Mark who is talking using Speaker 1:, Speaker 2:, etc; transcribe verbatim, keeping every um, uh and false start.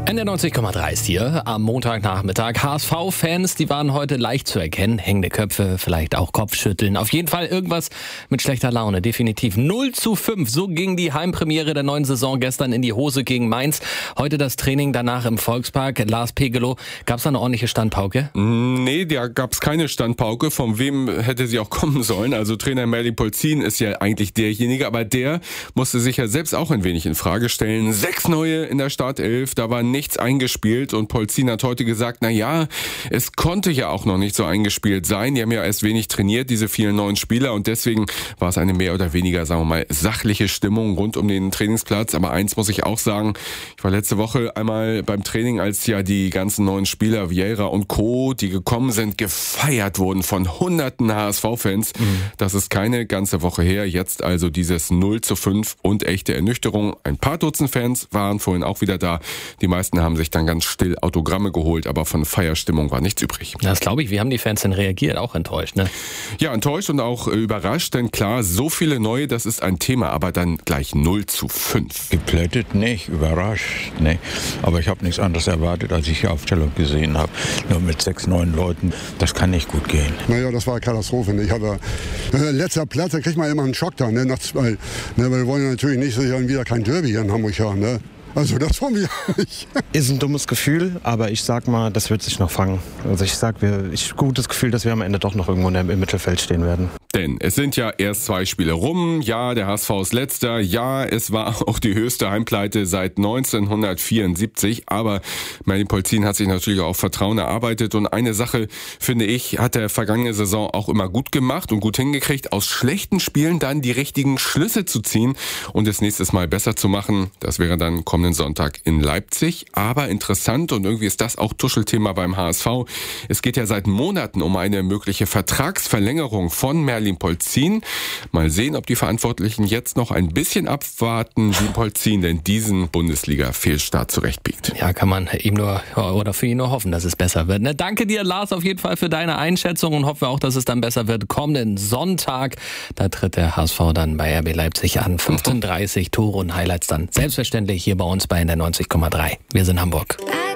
Speaker 1: N der neunzig Komma drei ist hier am Montagnachmittag. H S V-Fans, die waren heute leicht zu erkennen. Hängende Köpfe, vielleicht auch Kopfschütteln. Auf jeden Fall irgendwas mit schlechter Laune, definitiv. null zu fünf, so ging die Heimpremiere der neuen Saison gestern in die Hose gegen Mainz. Heute das Training danach im Volkspark. Lars Pegelow, gab es da eine ordentliche Standpauke?
Speaker 2: Nee, da gab es keine Standpauke. Von wem hätte sie auch kommen sollen? Also Trainer Merlin Polzin ist ja eigentlich derjenige, aber der musste sich ja selbst auch ein wenig in Frage stellen. Sechs neue in der Startelf, da war nichts eingespielt und Polzin hat heute gesagt, na ja, es konnte ja auch noch nicht so eingespielt sein. Die haben ja erst wenig trainiert, diese vielen neuen Spieler, und deswegen war es eine mehr oder weniger, sagen wir mal, sachliche Stimmung rund um den Trainingsplatz. Aber eins muss ich auch sagen, ich war letzte Woche einmal beim Training, als ja die ganzen neuen Spieler, Vieira und Co., die gekommen sind, gefeiert wurden von hunderten H S V-Fans. Mhm. Das ist keine ganze Woche her. Jetzt also dieses null zu fünf und echte Ernüchterung. Ein paar Dutzend Fans waren vorhin auch wieder da. Die meisten haben sich dann ganz still Autogramme geholt, aber von Feierstimmung war nichts übrig.
Speaker 1: Das glaube ich. Wie haben die Fans denn reagiert? Auch enttäuscht, ne?
Speaker 2: Ja, enttäuscht und auch äh, überrascht, denn klar, so viele neue, das ist ein Thema, aber dann gleich null zu fünf.
Speaker 3: Geplättet nicht, überrascht, ne. Aber ich habe nichts anderes erwartet, als ich die Aufstellung gesehen habe. Nur mit sechs, neun Leuten, das kann nicht gut gehen.
Speaker 4: Naja, das war eine Katastrophe. Ne? Ich habe, äh, letzter Platz, da kriegt man immer einen Schock da, ne? Nach zwei. Ne? Weil wir wollen ja natürlich nicht, dass wir wieder kein Derby hier in Hamburg haben, ne? Also das wollen wir nicht.
Speaker 5: Ist ein dummes Gefühl, aber ich sag mal, das wird sich noch fangen. Also ich sag, wir, ich gutes Gefühl, dass wir am Ende doch noch irgendwo im Mittelfeld stehen werden.
Speaker 2: Denn es sind ja erst zwei Spiele rum. Ja, der H S V ist letzter. Ja, es war auch die höchste Heimpleite seit neunzehnhundertvierundsiebzig. Aber Merlin Polzin hat sich natürlich auch Vertrauen erarbeitet. Und eine Sache, finde ich, hat er vergangene Saison auch immer gut gemacht und gut hingekriegt, aus schlechten Spielen dann die richtigen Schlüsse zu ziehen und es nächstes Mal besser zu machen. Das wäre dann kommenden Sonntag in Leipzig. Aber interessant, und irgendwie ist das auch Tuschelthema beim H S V. Es geht ja seit Monaten um eine mögliche Vertragsverlängerung von Merlin Polzin. Mal sehen, ob die Verantwortlichen jetzt noch ein bisschen abwarten, wie Polzin denn diesen Bundesliga-Fehlstart zurechtbiegt.
Speaker 1: Ja, kann man ihm nur oder für ihn nur hoffen, dass es besser wird. Ne? Danke dir, Lars, auf jeden Fall für deine Einschätzung und hoffe auch, dass es dann besser wird. Kommenden Sonntag, da tritt der H S V dann bei R B Leipzig an. fünfzehn Uhr dreißig, Tore und Highlights dann selbstverständlich hier bei uns bei N der neunzig Komma drei. Wir sind Hamburg.